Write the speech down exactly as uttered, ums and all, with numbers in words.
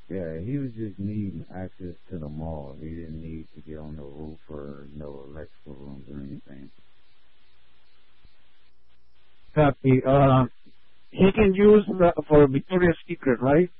Yeah, he was just needing access to the mall. He didn't need to get on the roof or no electrical rooms or anything. Copy. Uh, he can use the, for Victoria's Secret, right?